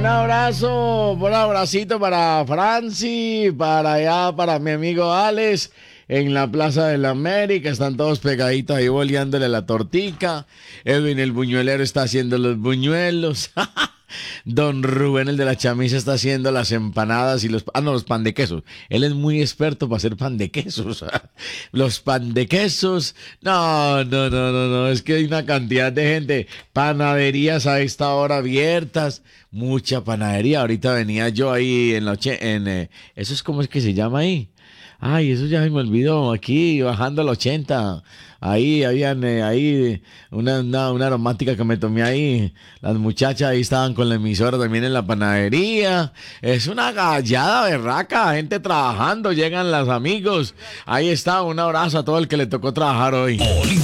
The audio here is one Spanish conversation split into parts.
Un abracito para Franci, para allá, para mi amigo Alex, en la Plaza de la América. Están todos pegaditos ahí boleándole la tortica. Edwin el buñuelero está haciendo los buñuelos. Don Rubén, el de la chamisa, está haciendo las empanadas y los pan de quesos. Él es muy experto para hacer pan de quesos. Los pan de quesos. No. Es que hay una cantidad de gente. Panaderías a esta hora abiertas. Mucha panadería. Ahorita venía yo ahí en eso es como es que se llama ahí. Ay, eso ya se me olvidó. Aquí bajando al 80. Ahí habían una aromática que me tomé ahí. Las muchachas ahí estaban con la emisora también en la panadería. Es una gallada berraca, gente trabajando, llegan los amigos. Ahí está, un abrazo a todo el que le tocó trabajar hoy.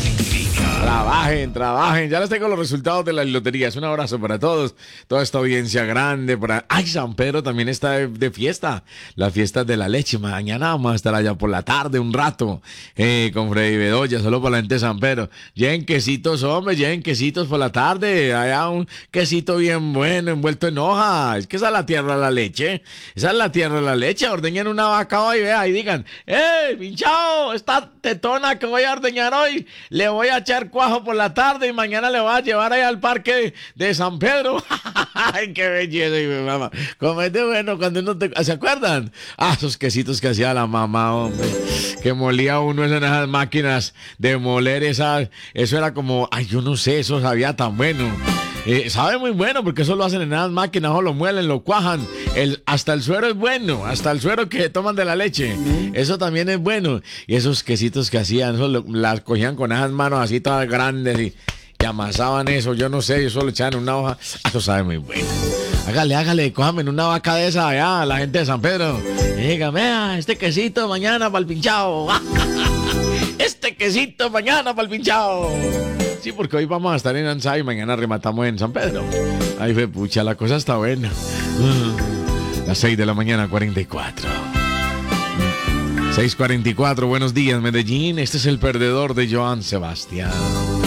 Trabajen. Ya les tengo los resultados de las loterías. Un abrazo para todos. Toda esta audiencia grande. Ay, San Pedro también está de fiesta. Las fiestas de la leche. Mañana vamos a estar allá por la tarde un rato. Con Freddy Bedoya, solo para la gente de San Pedro. Lleven quesitos, hombre. Lleven quesitos por la tarde. Allá un quesito bien bueno, envuelto en hoja. Es que esa es la tierra de la leche. Esa es la tierra de la leche. Ordeñen una vaca hoy, vea, y digan: pinchao, esta tetona que voy a ordeñar hoy, le voy a echar cuajo por la tarde y mañana le voy a llevar ahí al parque de San Pedro. Ay, qué belleza, mi mamá. Comete bueno cuando uno ¿se acuerdan? Esos quesitos que hacía la mamá, hombre. Que molía uno en esas máquinas de moler eso era como, yo no sé, eso sabía tan bueno. Sabe muy bueno porque eso lo hacen en esas máquinas, o lo muelen, lo cuajan. Hasta el suero es bueno, hasta el suero que toman de la leche. Eso también es bueno. Y esos quesitos que hacían, las cogían con esas manos así todas grandes y amasaban eso. Yo no sé, eso lo echaban en una hoja. Eso sabe muy bueno. Hágale, cójame en una vaca de esa allá, la gente de San Pedro. Dígame, este quesito mañana para el pinchao. Este quesito mañana para el pinchao. Sí, porque hoy vamos a estar en Ansá y mañana rematamos en San Pedro. Ay, pucha, la cosa está buena. Las 6 de la mañana, 44. 6:44, buenos días, Medellín. Este es el perdedor de Joan Sebastián.